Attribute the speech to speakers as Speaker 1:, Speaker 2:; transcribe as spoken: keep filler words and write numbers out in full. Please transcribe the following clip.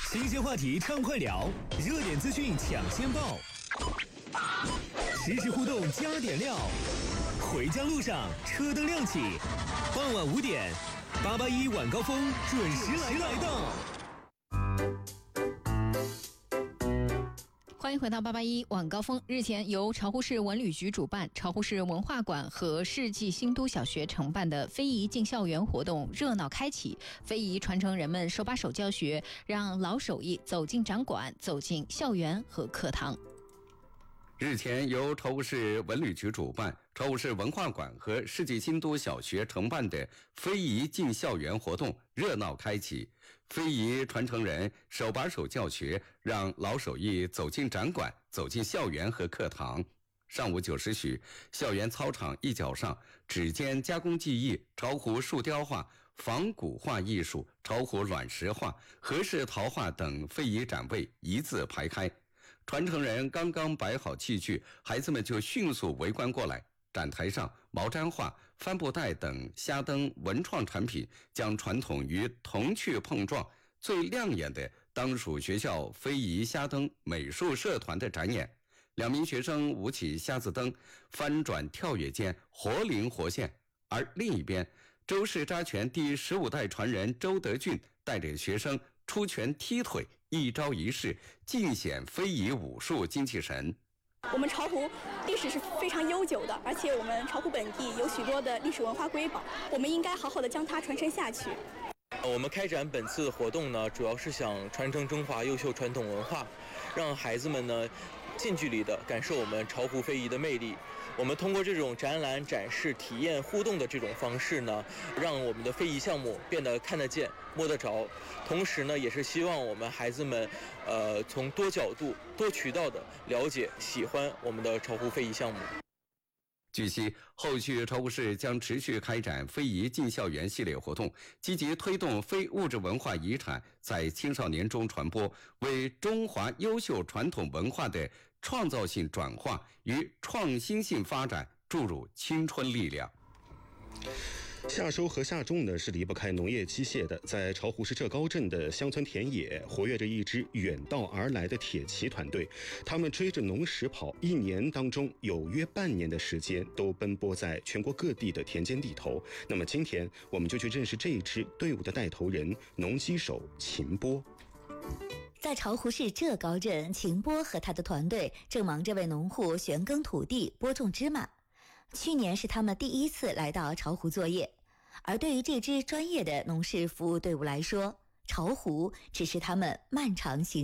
Speaker 1: 新鲜话题畅快聊，热点资讯抢先报，实时互动加点料。回家路上车灯亮起，傍晚五点，八八一晚高峰准时来到。
Speaker 2: 欢迎回到八八一晚高峰。日前，由巢湖市文旅局主办、巢湖市文化馆和世纪新都小学承办的非遗进校园活动热闹开启。非遗传承人们手把手教学，让老手艺走进展馆、走进校园和课堂。
Speaker 3: 日前，由巢湖市文旅局主办、巢湖市文化馆和世纪新都小学承办的非遗进校园活动热闹开启。非遗传承人手把手教学，让老手艺走进展馆、走进校园和课堂。上午九时许，校园操场一角上，指尖加工技艺、巢湖树雕画、仿古画艺术、巢湖卵石画、和氏陶画等非遗展位一字排开。传承人刚刚摆好器具，孩子们就迅速围观过来。展台上，毛毡画、帆布袋等虾灯文创产品将传统与童趣碰撞。最亮眼的当属学校非遗虾灯美术社团的展演。两名学生舞起虾子灯，翻转跳跃间活灵活现。而另一边，周氏扎拳第十五代传人周德俊带着学生出拳踢腿，一招一式尽显非遗武术精气神。
Speaker 4: 我们巢湖历史是非常悠久的，而且我们巢湖本地有许多的历史文化瑰宝，我们应该好好的将它传承下去。
Speaker 5: 我们开展本次活动呢，主要是想传承中华优秀传统文化，让孩子们呢近距离的感受我们巢湖非遗的魅力。我们通过这种展览、展示、体验、互动的这种方式呢，让我们的非遗项目变得看得见、摸得着。同时呢，也是希望我们孩子们，呃，从多角度、多渠道的了解、喜欢我们的巢湖非遗项目。
Speaker 3: 据悉，后续巢湖市将持续开展非遗进校园系列活动，积极推动非物质文化遗产在青少年中传播，为中华优秀传统文化的创造性转化与创新性发展注入青春力量。
Speaker 6: 夏收和夏种呢是离不开农业机械的，在巢湖市浙高镇的乡村田野活跃着一支远道而来的铁骑团队，他们追着农时跑，一年当中有约半年的时间都奔波在全国各地的田间地头。那么今天我们就去认识这一支队伍的带头人农机手秦波。
Speaker 7: 在巢湖市浙高镇，秦波和他的团队正忙着为农户旋耕土地、播种芝麻。去年是他们第一次来到巢湖作业，而对于这支专业的农事服务队伍来说，巢湖只是他们漫长行